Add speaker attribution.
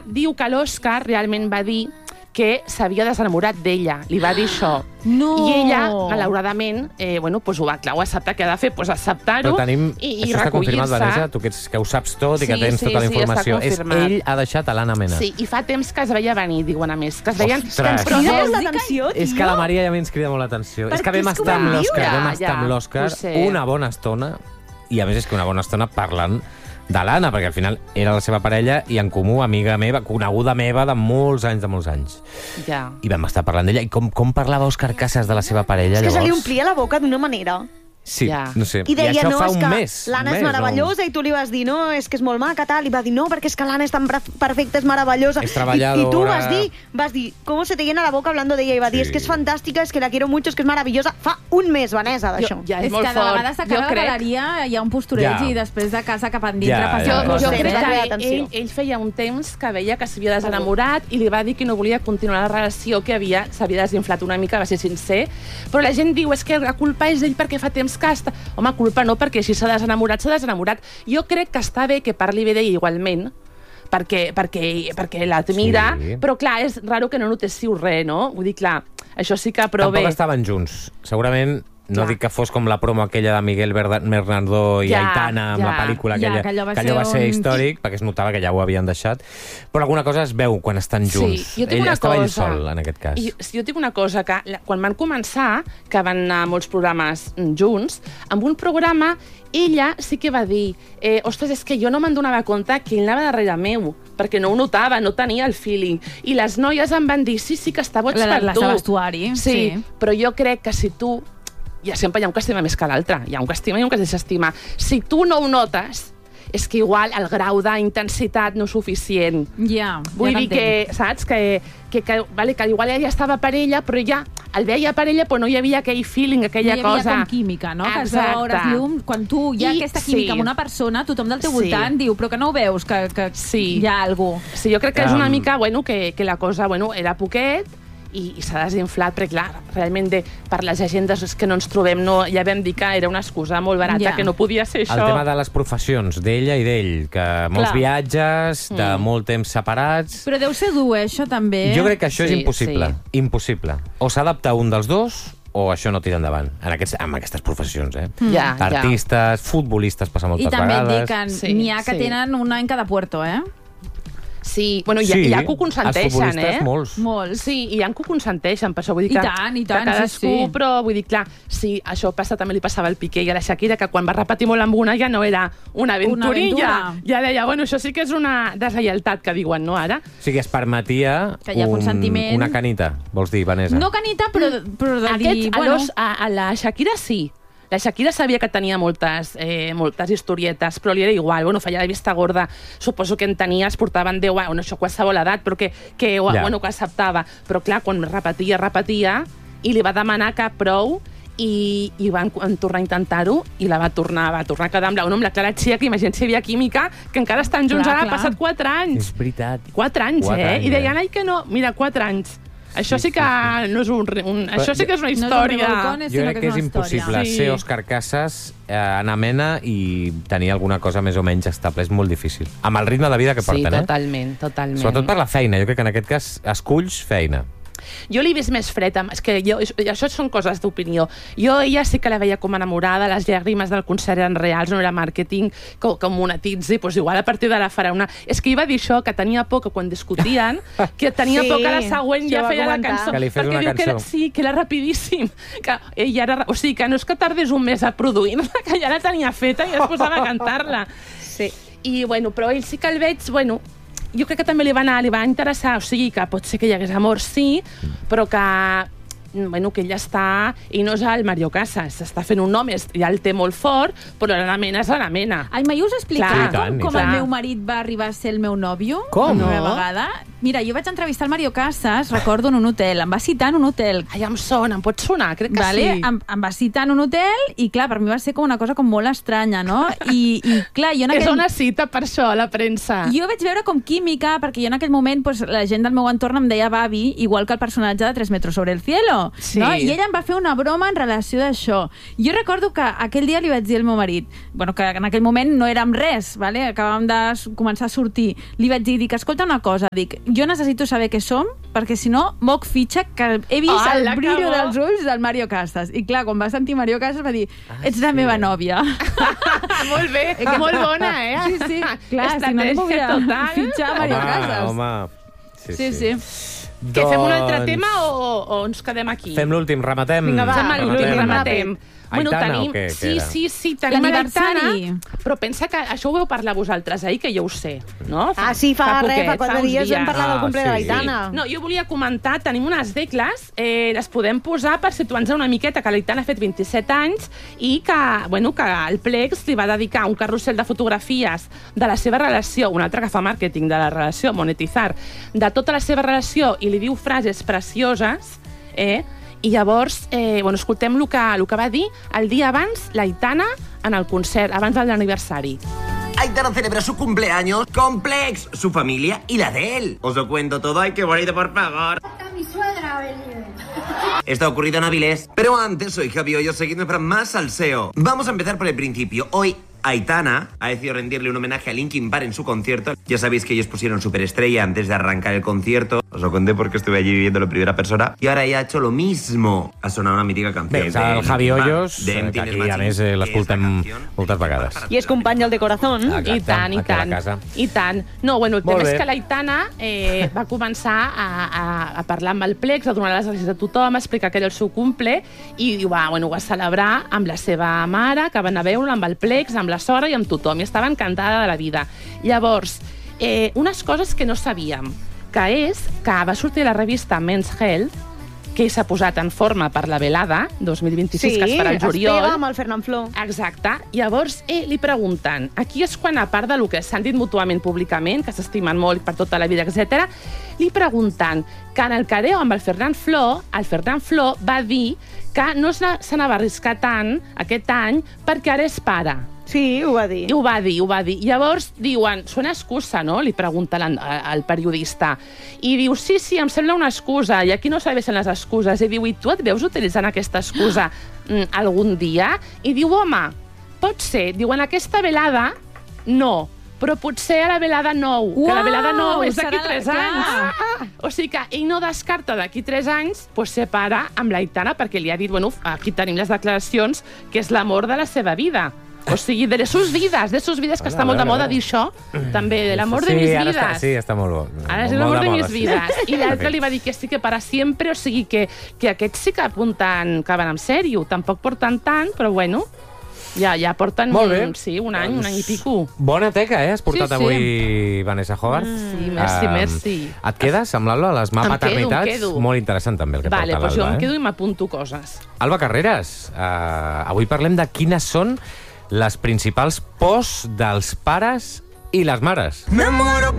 Speaker 1: diu que l'Òscar realment va dir que s'havia desenamorat d'ella. Li va dir això.
Speaker 2: No!
Speaker 1: I ella, malauradament, ho va acceptar que ha de fer, acceptar-ho i
Speaker 3: això està confirmat,
Speaker 1: recollir-se.
Speaker 3: Vanessa, tu que ho saps tot i que tens tota la informació. Ell ha deixat a l'Anna Mena.
Speaker 1: Sí, i fa temps que es veia venir, diuen a més. Que es veien...
Speaker 3: Ostres!
Speaker 2: Crida molt l'atenció, tio.
Speaker 3: És que la Maria ja m'ins crida molt l'atenció. És que vam estar amb l'Òscar una bona estona, i a més és que una bona estona parlant de l'Anna, perquè al final era la seva parella i en comú, amiga meva, coneguda meva de molts anys.
Speaker 1: Ja.
Speaker 3: I vam estar parlant d'ella. I com parlava Òscar Casas de la seva parella,
Speaker 2: És que
Speaker 3: llavors?
Speaker 2: se li omplia la boca d'una manera.
Speaker 3: Sí,
Speaker 1: Ja.
Speaker 3: no sé.
Speaker 2: I deia,
Speaker 3: això
Speaker 2: no,
Speaker 3: fa
Speaker 2: és
Speaker 3: un
Speaker 2: que
Speaker 3: mes.
Speaker 2: l'Anna és meravellosa, i tu li vas dir, no, és que és molt maca, tal, i va dir, no, perquè és que l'Anna és tan perfecta, és meravellosa.
Speaker 3: És treballadora.
Speaker 2: I tu vas dir, ¿cómo se te llena la boca hablando de ella? I va dir, es que és fantàstica, es que la quiero mucho, es que és meravellosa. Fa un mes, Vanessa, d'això.
Speaker 1: Ja és
Speaker 4: És
Speaker 1: molt
Speaker 4: que de
Speaker 1: fort.
Speaker 4: vegades s'acaba la galeria, hi ha un postureig
Speaker 3: Ja.
Speaker 4: i després de casa cap endintre
Speaker 3: Ja,
Speaker 4: passa
Speaker 3: ja.
Speaker 4: una cosa.
Speaker 1: Jo crec
Speaker 2: Seré
Speaker 1: que
Speaker 2: d'atenció.
Speaker 1: ell feia un temps que veia que s'havia desenamorat i li va dir que no volia continuar la relació, que s'havia desinflat una mica, va ser sincer, però la gent diu, és que la culpa és ell perquè fa temps que està... Home, culpa no, perquè si s'ha desenamorat, s'ha desenamorat. Jo crec que està bé que parli bé d'ella igualment, perquè l'admira,
Speaker 3: Sí.
Speaker 1: però clar, és raro que no notéssiu res, no? Vull dir, clar, això sí que però
Speaker 3: Tampoc
Speaker 1: bé.
Speaker 3: estaven junts. Segurament no
Speaker 1: Clar.
Speaker 3: dic que fos com la promo aquella de Miguel Bernardó i
Speaker 1: Ja,
Speaker 3: Aitana amb
Speaker 1: ja.
Speaker 3: la pel·lícula
Speaker 4: Ja,
Speaker 3: aquella,
Speaker 4: que allò va
Speaker 3: que allò va
Speaker 4: ser
Speaker 3: ser
Speaker 4: un-
Speaker 3: històric, perquè es notava que ja ho havien deixat, però alguna cosa es veu quan estan junts.
Speaker 1: Sí, jo tinc
Speaker 3: Ell
Speaker 1: una
Speaker 3: estava
Speaker 1: cosa,
Speaker 3: ell sol, en aquest cas.
Speaker 1: Jo tinc una cosa, que quan van començar, que van anar molts programes junts, amb un programa ella sí que va dir, ostres, és que jo no me'n donava compte que ell anava darrere meu, perquè no ho notava, no tenia el feeling. I les noies em van dir, sí, que està boig per
Speaker 4: La
Speaker 1: tu.
Speaker 4: de vestuari, sí.
Speaker 1: Però jo crec que si tu... Ja sempre hi ha un que estima més que l'altre. Hi ha un que estima i un que desestima. Si tu no ho notes, és que igual el grau d'intensitat no és suficient.
Speaker 4: Ja,
Speaker 1: Vull
Speaker 4: ja
Speaker 1: dir que, saps, que igual ella estava per ella, però ja el veia per ella, però no hi havia aquell feeling, aquella
Speaker 4: no hi havia
Speaker 1: cosa...
Speaker 4: com química, no? Que es veu a hores llum. Quan tu hi ha aquesta química amb una persona, tothom del teu voltant diu, però que no ho veus, que hi ha alguna cosa.
Speaker 1: Sí, jo crec que és una mica, que la cosa, era poquet, i s'ha desinflat, perquè clar, realment per les agendes que no ens trobem, ja vam dir que era una excusa molt barata, que no podia ser això.
Speaker 3: El tema de les professions, d'ella i d'ell, que molts viatges, de molt temps separats...
Speaker 4: Però deu ser dur, això també.
Speaker 3: Jo crec que això és impossible. Impossible. O s'adapta un dels dos, o això no tira endavant, amb aquestes professions, Artistes, futbolistes, passa moltes vegades.
Speaker 4: I també et dic que n'hi ha que tenen un any cada puerto,
Speaker 1: Sí, hi ha que ho consenteixen,
Speaker 3: els futbolistes
Speaker 4: molts.
Speaker 1: Sí, hi ha que ho consenteixen, per això vull dir que...
Speaker 4: I tant,
Speaker 1: cadascú,
Speaker 4: sí.
Speaker 1: Però vull dir, clar, sí, això també li passava al Piqué i a la Shakira, que quan va repetir molt amb una ja no era una aventurilla. Ja deia, això sí que és una deslleialtat, que diuen, no, ara?
Speaker 3: O sigui, es permetia
Speaker 4: una
Speaker 3: canita, vols dir, Vanessa?
Speaker 4: No canita, però de dir...
Speaker 1: A la Shakira sí. La Shakira sabia que tenia moltes historietes, però li era igual. Feia de vista gorda. Suposo que en tenia, es portaven 10 anys, això qualsevol edat, però que acceptava. Però clar, quan repetia, i li va demanar que prou, i van tornar a intentar-ho, i la va tornar a quedar amb la Clara Chia, que imagina't si hi havia química, que encara estan junts ara, ha passat 4 anys.
Speaker 3: És veritat.
Speaker 1: 4 anys, I deien, ai que no, mira, 4 anys. Això sí que no és això sí que és una història.
Speaker 3: Jo crec que és impossible ser Òscar Casas, Anna Mena i tenir alguna cosa més o menys estable. És molt difícil. Amb el ritme de vida que porten,
Speaker 1: totalment.
Speaker 3: Sobretot per la feina. Jo crec que en aquest cas esculls feina.
Speaker 1: Jo l'he vist més fred, és que això són coses d'opinió. Jo ella sí que la veia com enamorada, les llàgrimes del concert eren reals, no era màrqueting, que monetitzi, doncs igual a partir d'ara farà una... És que hi va dir això, que tenia por que quan discutien, que tenia por que la següent ja feia la cançó.
Speaker 3: Que li fes una cançó.
Speaker 1: Que era rapidíssim. O sigui, que no és que tardés un mes a produir-la, que ja la tenia feta i es posava a cantar-la.
Speaker 2: Sí.
Speaker 1: I, però ell sí que el veig, jo crec que també li va interessar, o sigui, que pot ser que hi hagués amor, sí, però que ell està... I no és el Mario Casas, està fent un nom, ja el té molt fort, però l'Anna Mena és l'Anna Mena.
Speaker 4: Ai, mai us he explicat com el
Speaker 1: clar.
Speaker 4: meu marit va arribar a ser el meu nòvio?
Speaker 3: Com?
Speaker 4: Una vegada. Mira, jo vaig entrevistar el Mario Casas, recordo, en un hotel. Em va citar en un hotel.
Speaker 1: Ai, em sona, em pot sonar, crec que
Speaker 4: sí.
Speaker 1: Em
Speaker 4: va citar en un hotel i, clar, per mi va ser com una cosa com molt estranya, no? I clar, jo en aquell...
Speaker 1: És una cita per això, a la premsa.
Speaker 4: Jo vaig veure com química, perquè jo en aquell moment la gent del meu entorn em deia Babi, igual que el personatge de 3 metros sobre el cielo. no? I ella em va fer una broma en relació d'això. Jo recordo que aquell dia li vaig dir al meu marit, que en aquell moment no érem res, acabàvem de començar a sortir. Li vaig dir, escolta una cosa, jo necessito saber què som, perquè si no, moc fitxa, que he vist el brillo dels ulls del Mario Casas. I clar, quan va sentir Mario Casas va dir, ets la meva nòvia.
Speaker 1: Molt bé, molt bona,
Speaker 4: Sí, clar, si no podia fitxar Mario Casas.
Speaker 3: Home, sí.
Speaker 1: Que fem un altre tema o ens quedem aquí?
Speaker 3: Fem l'últim, rematem.
Speaker 1: Vinga, va, rematem.
Speaker 3: Aitana o què?
Speaker 1: Sí, tenim l'Aitana, però pensa que això ho veu parlar vosaltres ahir, que jo ho sé, no?
Speaker 2: Sí, fa 4 dies vam parlar del cumple de l'Aitana.
Speaker 1: No, jo volia comentar, tenim unes decles, les podem posar per situar-nos una miqueta, que l'Aitana ha fet 27 anys i que el Plex li va dedicar un carrusel de fotografies de la seva relació, un altre que fa màrqueting de la relació, monetitzar, de tota la seva relació, i li diu frases precioses, i llavors, escoltem el que va dir el dia abans l'Aitana en el concert, abans de l'aniversari.
Speaker 5: Aitana celebra su cumpleaños con Plex, su familia y la de él. Os lo cuento todo, ay, qué bonito, por favor.
Speaker 6: Hasta mi suegra ha venido.
Speaker 5: Esto ha ocurrido en Avilés. Pero antes, soy Javi Hoyos, seguidme para más salseo. Vamos a empezar por el principio. Hoy, Aitana ha decidido rendirle un homenaje a Linkin Park en su concierto. Ya sabéis que ellos pusieron Superestrella antes de arrancar el concierto. Os lo conté porque estuve allí viviéndolo en primera persona. Y ahora ella ha hecho lo mismo. Ha sonado una mítica canción.
Speaker 3: Bé, és el Javi Hoyos, que aquí a més l'escoltem moltes vegades.
Speaker 2: I és company del de corazón.
Speaker 3: Exacte,
Speaker 1: I tant. No, el tema és que l'Aitana va començar a parlar amb el Plex, a donar les gràcies a tothom, a explicar que era el seu cumple, i ho va celebrar amb la seva mare, que van a veure amb el Plex, amb la sogra i amb tothom, i estava encantada de la vida. Llavors, unes coses que no sabíem, que és que va sortir a la revista Men's Health, que s'ha posat en forma per la velada 2026, que es farà el juliol.
Speaker 2: Sí, es pega amb el Fernand Flo.
Speaker 1: Exacte. Llavors, li pregunten, aquí és quan, a part del que s'han dit mútuament públicament, que s'estimen molt per tota la vida, etc., li pregunten que en el careo amb el Fernand Flo va dir que no se n'ha arriscat tant aquest any perquè ara és pare.
Speaker 2: Sí, ho va dir.
Speaker 1: Ho va dir. Llavors diuen, suena excusa, no?, li pregunta al periodista. I diu, sí, em sembla una excusa, i aquí no serveixen les excuses. I diu, i tu et veus utilitzant aquesta excusa algun dia? I diu, home, pot ser. Diu, en aquesta velada, no, però potser a la velada 9, que la velada 9 és d'aquí 3 anys. O sigui que ell no descarta d'aquí 3 anys ser pare amb l'Aitana, perquè li ha dit, aquí tenim les declaracions, que és l'amor de la seva vida. O sigui, de sus vides, que està molt de moda dir això, també, de l'amor de mis vides.
Speaker 3: Sí, està molt bo.
Speaker 1: Ara és l'amor de mis vides. I l'altre li va dir que sí, que para siempre, o sigui, que aquests sí que apunten que van en sèrio. Tampoc porten tant, però bueno, ja porten un any i pico.
Speaker 3: Bona teca, has portat avui, Vanessa Hogarth.
Speaker 1: Sí, merci.
Speaker 3: Et quedes amb l'Alba, les maternitats? Molt interessant també el que porta l'Alba.
Speaker 1: Vale, doncs jo em quedo i m'apunto coses.
Speaker 3: Alba Carreras, avui parlem de quines són les principals pors dels pares i les mares.
Speaker 5: Me muero